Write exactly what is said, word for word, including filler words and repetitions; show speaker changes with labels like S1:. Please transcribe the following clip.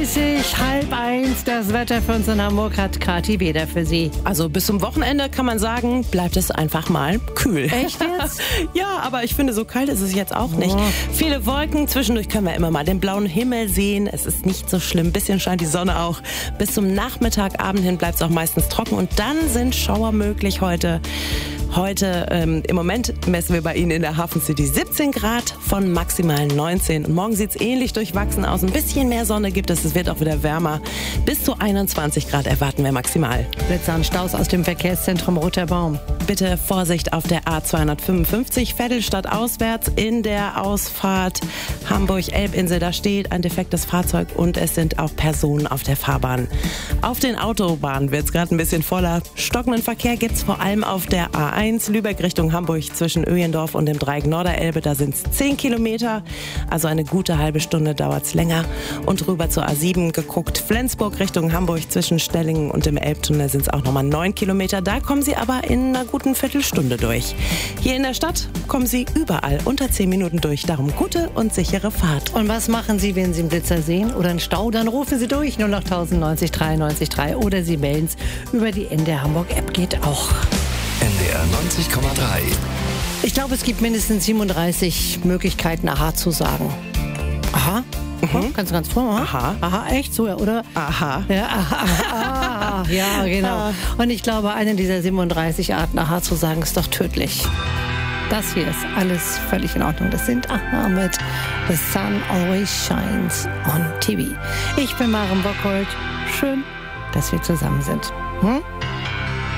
S1: dreißig, halb eins. Das Wetter für uns in Hamburg hat Kathi Weder für Sie.
S2: Also bis zum Wochenende kann man sagen, bleibt es einfach mal kühl.
S1: Echt jetzt?
S2: Ja, aber ich finde, so kalt ist es jetzt auch nicht.
S1: Oh.
S2: Viele Wolken, zwischendurch können wir immer mal den blauen Himmel sehen. Es ist nicht so schlimm, bisschen scheint die Sonne auch. Bis zum Nachmittag, Abend hin bleibt es auch meistens trocken und dann sind Schauer möglich heute. Heute, ähm, im Moment messen wir bei Ihnen in der Hafen City siebzehn Grad von maximal neunzehn. Und morgen sieht es ähnlich durchwachsen aus. Ein bisschen mehr Sonne gibt es, es wird auch wieder wärmer. Bis zu einundzwanzig Grad erwarten wir maximal.
S1: Blitzer und Staus aus dem Verkehrszentrum Roter Baum.
S2: Bitte Vorsicht auf der A zweihundertfünfundfünfzig, Vettelstadt auswärts in der Ausfahrt Hamburg-Elbinsel. Da steht ein defektes Fahrzeug und es sind auch Personen auf der Fahrbahn. Auf den Autobahnen wird es gerade ein bisschen voller. Stockenden Verkehr gibt es vor allem auf der A eins Lübeck Richtung Hamburg zwischen Öjendorf und dem Dreieck Norderelbe. Da sind es zehn Kilometer, also eine gute halbe Stunde dauert es länger. Und rüber zur A sieben geguckt, Flensburg Richtung Hamburg zwischen Stellingen und dem Elbtunnel sind es auch nochmal neun Kilometer. Da kommen Sie aber in einer guten Viertelstunde durch. Hier in der Stadt kommen Sie überall unter zehn Minuten durch. Darum gute und sichere Fahrt.
S1: Und was machen Sie, wenn Sie einen Blitzer sehen oder einen Stau? Dann rufen Sie durch null acht neunzig dreiundneunzig drei oder Sie melden es über die N D R Hamburg App. Geht auch.
S3: N D R neunzig Komma drei.
S1: Ich glaube, es gibt mindestens siebenunddreißig Möglichkeiten, Aha zu sagen. Aha? Mhm. Kannst du ganz vor?
S2: Aha.
S1: Aha, echt so, oder?
S2: Aha.
S1: Ja, aha, aha. Ja, genau. Und ich glaube, eine dieser siebenunddreißig Arten, Aha zu sagen, ist doch tödlich. Das hier ist alles völlig in Ordnung. Das sind Aha mit The Sun Always Shines on T V. Ich bin Maren Bockholt. Schön, dass wir zusammen sind. Hm?